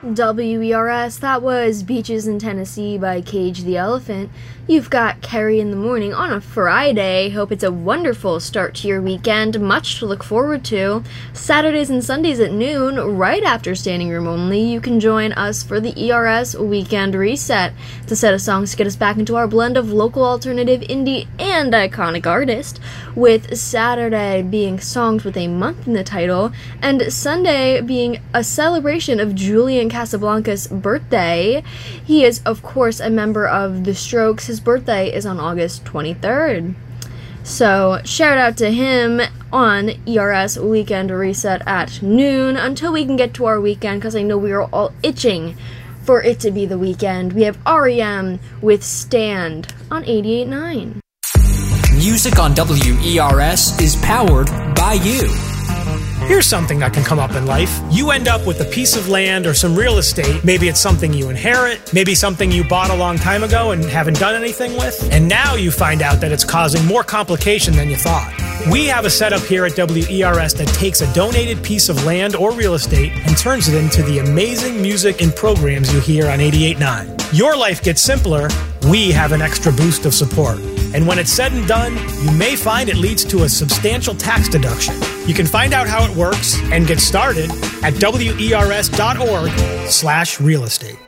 WERS, that was Beaches in Tennessee by Cage the Elephant. You've got Carrie in the Morning on a Friday. Hope it's a wonderful start to your weekend. Much to look forward to. Saturdays and Sundays at noon, right after Standing Room Only, you can join us for the ERS Weekend Reset. It's a set of songs to get us back into our blend of local alternative, indie, and iconic artists, with Saturday being songs with a month in the title, and Sunday being a celebration of Julian Casablancas' birthday. He is, of course, a member of The Strokes. His birthday is on August 23rd. So, shout out to him on ERS Weekend Reset at noon until we can get to our weekend, because I know we are all itching for it to be the weekend. We have REM with Stand on 88.9. Music on WERS is powered by you. Here's something that can come up in life. You end up with a piece of land or some real estate. Maybe it's something you inherit, maybe something you bought a long time ago and haven't done anything with, and now you find out that it's causing more complication than you thought. We have a setup here at WERS that takes a donated piece of land or real estate and turns it into the amazing music and programs you hear on 88.9. Your life gets simpler, we have an extra boost of support. And when it's said and done, you may find it leads to a substantial tax deduction. You can find out how it works and get started at WERS.org/real estate.